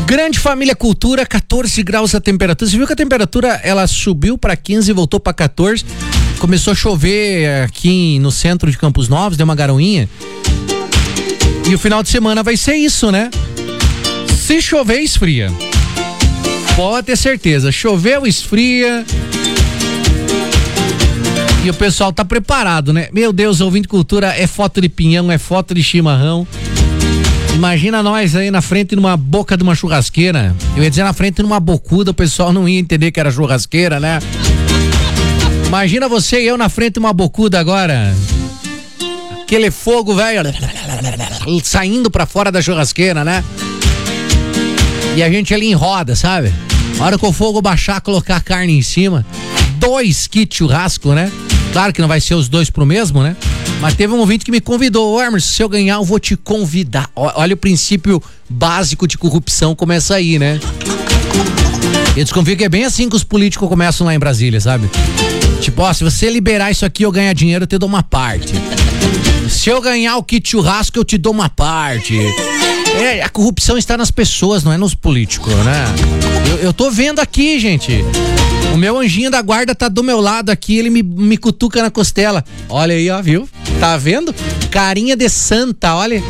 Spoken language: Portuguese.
Grande Família Cultura, 14 graus a temperatura. Você viu que a temperatura ela subiu para 15 e voltou para 14. Começou a chover aqui no centro de Campos Novos, deu uma garoinha. E o final de semana vai ser isso, né? Se chover, esfria. Pode ter certeza. Choveu, esfria. E o pessoal tá preparado, né? Meu Deus, ouvindo cultura, é foto de pinhão, é foto de chimarrão. Imagina nós aí na frente numa boca de uma churrasqueira. Eu ia dizer na frente numa bocuda, o pessoal não ia entender que era churrasqueira, né? Imagina você e eu na frente de uma bocuda agora. Aquele fogo, velho, saindo pra fora da churrasqueira, né? E a gente ali em roda, sabe? A hora que o fogo baixar, colocar a carne em cima. 2 kits churrasco, né? Claro que não vai ser os 2 pro mesmo, né? Mas teve um ouvinte que me convidou. Emerson, se eu ganhar, eu vou te convidar. Olha o princípio básico de corrupção começa aí, né? Eu desconfio que é bem assim que os políticos começam lá em Brasília, sabe? Tipo, ó, se você liberar isso aqui, eu ganhar dinheiro, eu te dou uma parte. Se eu ganhar o kit churrasco, eu te dou uma parte. A corrupção está nas pessoas, não é nos políticos, né? Eu tô vendo aqui, gente. O meu anjinho da guarda tá do meu lado aqui, ele me cutuca na costela. Olha aí, ó, viu? Tá vendo? Carinha de santa, olha.